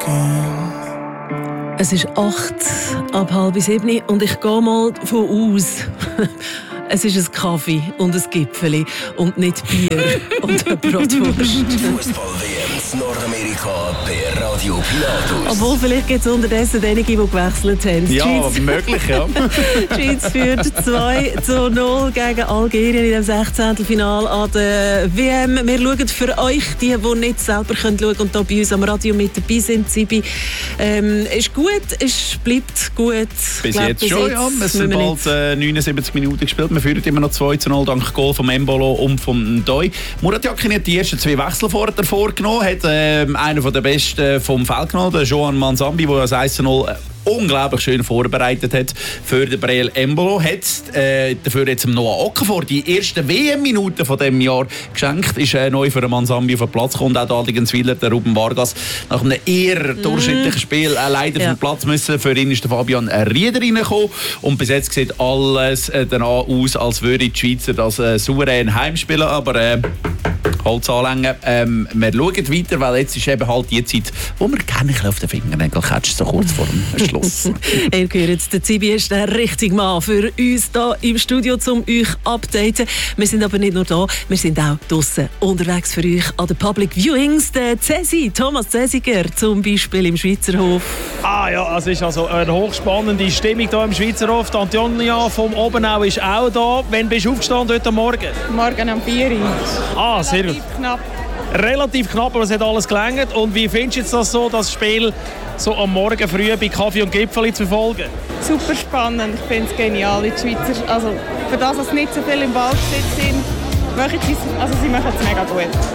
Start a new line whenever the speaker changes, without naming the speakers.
Es ist 6:08 und ich gehe mal davon aus, es ist ein Kaffee und ein Gipfeli und nicht Bier und eine Bratwurst.
Fußball-WM Nordamerika per Radio Pilatus.
Obwohl, vielleicht gibt es unterdessen einige, die gewechselt haben.
Ja, möglich, ja.
Die Schweiz führt 2:0 gegen Algerien in dem 16. Finale an der WM. Wir schauen für euch, die nicht selber schauen können und hier bei uns am Radio mit dabei sind. Sibi, ist gut, es bleibt gut.
Bis jetzt schon, ja. Es sind bald 79 Minuten gespielt. Wir führen immer noch 2:0 dank Goal vom Embolo und vom Ndoi. Murat Yakin hat die ersten 2 Wechsel vorgenommen, hat einen der besten vom Feld genommen, der Joan Manzambi, der das 1:0 unglaublich schön vorbereitet hat für den Breel Embolo. Hat dafür jetzt Noah Okafor die ersten WM-Minuten von diesem Jahr geschenkt. Ist neu für den Manzambi auf den Platz gekommen. Auch der Adligenswiller, der Ruben Vargas, nach einem eher durchschnittlichen Spiel leider vom Platz müssen. Für ihn ist der Fabian Rieder reingekommen. Und bis jetzt sieht alles danach aus, als würde die Schweizer das souverän heimspielen. Aber Holz anlängen. Wir schauen weiter, weil jetzt ist eben halt die Zeit, wo man gerne auf den Fingernägeln catcht, so kurz vor dem Schluss.
Ihr hört jetzt, der Zibi ist der richtige Mann für uns hier im Studio, um euch updaten. Wir sind aber nicht nur da, wir sind auch draussen unterwegs für euch an den Public Viewings. Der Cesi, Thomas Cesiger zum Beispiel im Schweizerhof.
Ja, es ist also eine hochspannende Stimmung hier im Schweizerhof. Die Antonia vom Obenau ist auch da. Wann bist du aufgestanden heute Morgen?
Morgen um 4 Uhr.
Sehr gut.
Knapp.
Relativ knapp, aber es hat alles gelangt. Und wie findest du jetzt das so, das Spiel so am Morgen früh bei Kaffee und Gipfeli zu verfolgen?
Super spannend, ich finde es genial. Die Schweizer, also für das, dass nicht so viel im Ballbesitz sind, sie machen es mega gut.